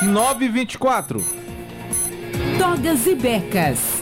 9h24. Togas e Becas.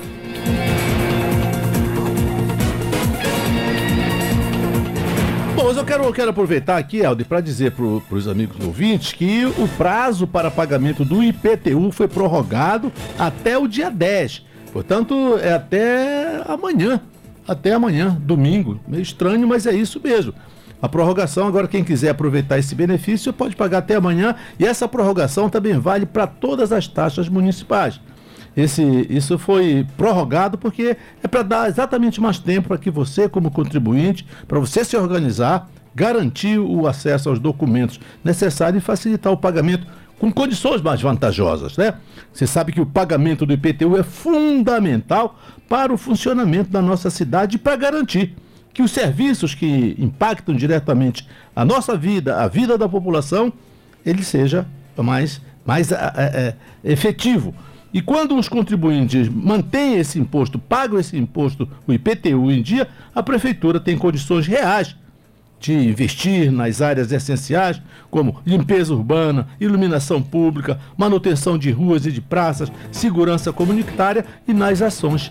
Bom, mas eu quero aproveitar aqui, Helder, para dizer para os amigos ouvintes que o prazo para pagamento do IPTU foi prorrogado até o dia 10. Portanto, é até amanhã, domingo. Meio estranho, mas é isso mesmo. A prorrogação, agora quem quiser aproveitar esse benefício pode pagar até amanhã, e essa prorrogação também vale para todas as taxas municipais. Isso foi prorrogado porque é para dar exatamente mais tempo para que você, como contribuinte, para você se organizar, garantir o acesso aos documentos necessários e facilitar o pagamento com condições mais vantajosas, né? Você sabe que o pagamento do IPTU é fundamental para o funcionamento da nossa cidade e para garantir que os serviços que impactam diretamente a nossa vida, a vida da população, ele seja mais efetivo. E quando os contribuintes mantêm esse imposto, pagam esse imposto, o IPTU em dia, a prefeitura tem condições reais de investir nas áreas essenciais, como limpeza urbana, iluminação pública, manutenção de ruas e de praças, segurança comunitária e nas ações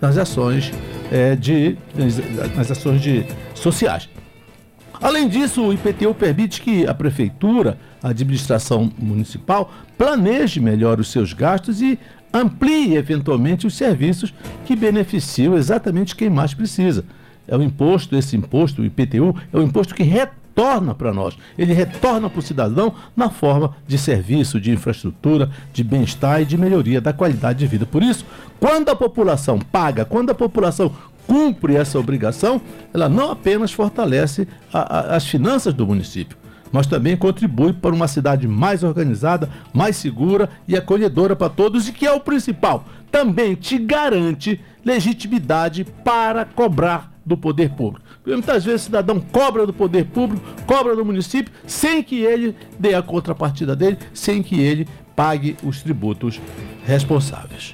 sociais. Além disso, o IPTU permite que a prefeitura, a administração municipal, planeje melhor os seus gastos e amplie eventualmente os serviços que beneficiam exatamente quem mais precisa. Esse imposto, o IPTU, é um imposto que retorna para nós. Ele retorna para o cidadão na forma de serviço, de infraestrutura, de bem-estar e de melhoria da qualidade de vida. Por isso, quando a população paga, quando a população cumpre essa obrigação, ela não apenas fortalece as finanças do município, mas também contribui para uma cidade mais organizada, mais segura e acolhedora para todos, e que é o principal, também te garante legitimidade para cobrar do poder público. Porque muitas vezes o cidadão cobra do poder público, cobra do município, sem que ele dê a contrapartida dele, sem que ele pague os tributos responsáveis.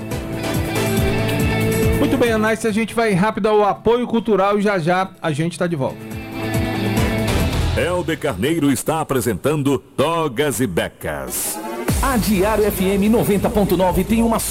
Muito bem, Anais, a gente vai rápido ao apoio cultural e já a gente está de volta. Helder Carneiro está apresentando Togas e Becas. A Diário FM 90.9 tem uma